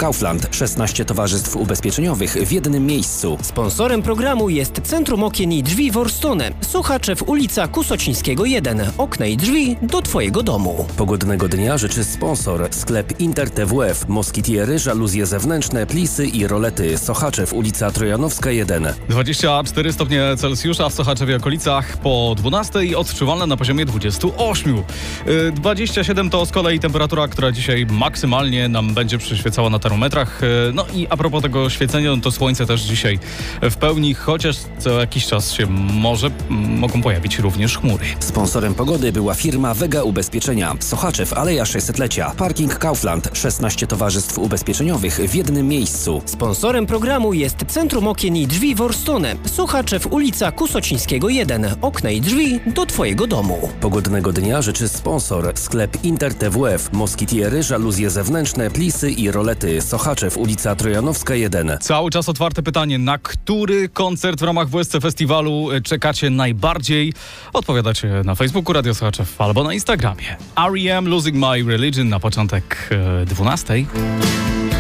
Kaufland. 16 towarzystw ubezpieczeniowych w jednym miejscu. Sponsorem programu jest Centrum Okien i Drzwi Worstone. Sochaczew, ulica Kusocińskiego 1. Okna i drzwi do Twojego domu. Pogodnego dnia życzy sponsor. Sklep Inter TWF. Moskitiery, żaluzje zewnętrzne, plisy i rolety. Sochaczew, ulica Trojanowska 1. 24 stopnie Celsjusza w Sochaczewie okolicach po 12 odczuwalne na poziomie 28. 27 to z kolei temperatura, która dzisiaj maksymalnie nam będzie przyświecała na termometrach. No i a propos tego świecenia, to słońce też dzisiaj w pełni, chociaż co jakiś czas się mogą pojawić również chmury. Sponsorem pogody była firma Vega Ubezpieczenia. Sochaczew, Aleja 600-lecia. Parking Kaufland. 16 towarzystw ubezpieczeniowych w jednym miejscu. Sponsorem programu jest Centrum Okien i Drzwi Worstone. Sochaczew, ulica Kusocińskiego 1. Okna i drzwi do Twojego domu. Pogodnego dnia życzy sponsor. Sklep Inter TWF. Moskitiery, żaluzje zewnętrzne, plisy i rolety. Sochaczew, ulica Trojanowska 1. Cały czas otwarte pytanie, na który koncert w ramach WSC Festiwalu czekacie najbardziej? Odpowiadacie na Facebooku Radio Sochaczew albo na Instagramie. R.E.M. Losing My Religion na początek 12.